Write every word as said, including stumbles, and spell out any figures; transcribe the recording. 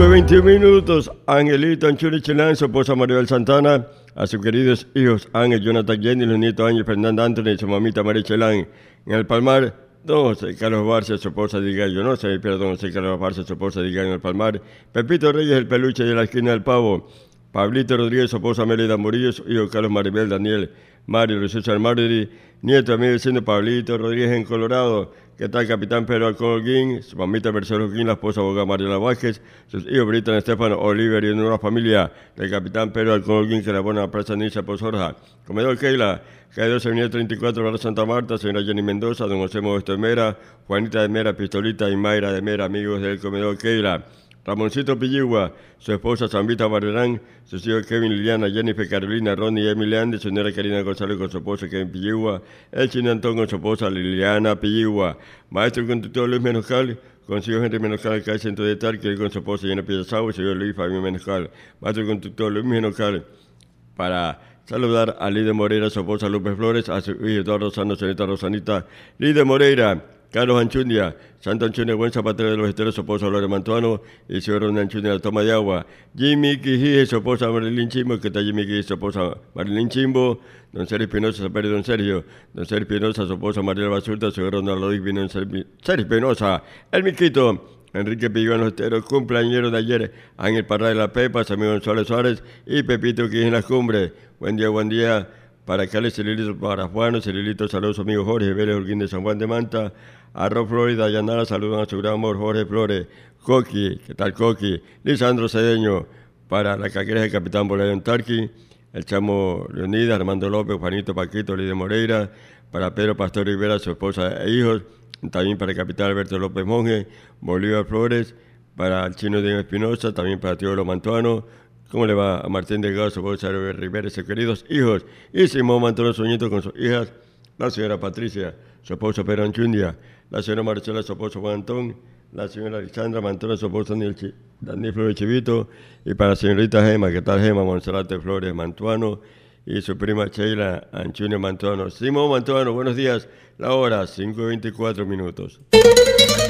cinco y veintiún minutos. Angelito Anchuri Chilán, su esposa Maribel Santana, a sus queridos hijos Ángel, Jonathan, Jenny, los nietos Ángel, Fernanda Anthony y su mamita María Chelán. En el Palmar, don José Carlos Barcia, su esposa diga yo no sé, pero don José Carlos Barcia, su esposa diga en el Palmar. Pepito Reyes, el peluche de la esquina del Pavo. Pablito Rodríguez, su esposa Melida Murillo, su hijo Carlos Maribel, Daniel, Mario, Luis Marjorie, nieto amigo vecino Pablito Rodríguez en Colorado, que está el capitán Pedro Alcolguín, su mamita Mercedes Joaquín, la esposa abogada Mariela Vázquez, sus hijos Britan, Estefano, Oliver y una nueva familia del capitán Pedro Alcolguín, que la pone a la presa Nicha Pozorja. Comedor Keila, calle doce, avenida treinta y cuatro, Barrio Santa Marta, señora Jenny Mendoza, don José Modesto de Mera, Juanita de Mera, Pistolita y Mayra de Mera, amigos del Comedor Keila. Ramoncito Pilligua, su esposa Zambita Barrerán, sus hijos Kevin, Liliana, Jennifer, Carolina, Ronnie y Emily Andy, su señora Karina González con su esposa Kevin Pilligua, el chino Antón con su esposa Liliana Pilligua, maestro y conductor Luis Menoscal, con su hijo Henry Menoscal, que hay centro de Tarque, con su esposa Llena Piezasau y su hijo Luis Fabio Menoscal, maestro y conductor Luis Menoscal, para saludar a Lidia Moreira, su esposa López Flores, a su hijo Eduardo Rosano, señorita Rosanita, Lidia Moreira, Carlos Anchundia, Santo Anchundia, buen zapatero de los esteros, su esposa Lore Mantuano y su hermano Anchundia, la toma de agua. Jimmy Quijije, su esposa Marilyn Chimbo, que está Jimmy Quijije, su esposa Marilyn Chimbo, don Sergio Espinosa, su don Sergio, don Sergio Espinosa, su esposa María Basulta, su hermano Lodis vino Sergio Espinosa, el Miquito, Enrique Pillón, los esteros, cumpleañero de ayer, Ángel Parra de la Pepa, Samuel González Suárez y Pepito Quijije en las cumbres. Buen día, buen día. Para Cali, Celilito, para Juan, Celilito, saludos a su amigo Jorge Vélez Holguín de San Juan de Manta, Arroz Florida, Dayanara, saludos a su gran amor Jorge Flores, Coqui, ¿qué tal Coqui? Lisandro Cedeño, para la caquera del Capitán Bolayón Tarqui, el Chamo Leonidas, Armando López, Juanito Paquito, Lidia Moreira, para Pedro Pastor Rivera, su esposa e hijos, también para el Capitán Alberto López Monge, Bolívar Flores, para el Chino Diego Espinosa, también para Teodoro Mantuano. ¿Cómo le va a Martín Delgado, su esposa Rivera, sus queridos hijos? Y Simón Mantuano, su nieto con sus hijas, la señora Patricia, su esposo Pedro Anchundia, la señora Marcela, su esposo Juan Antón, la señora Alexandra Mantuano, su esposo Daniel, Ch- Daniel Flores Chivito, y para la señorita Gema, ¿qué tal Gema? Monserrate Flores Mantuano, y su prima Sheila Anchundia Mantuano. Simón Mantuano, buenos días, la hora, cinco y veinticuatro minutos.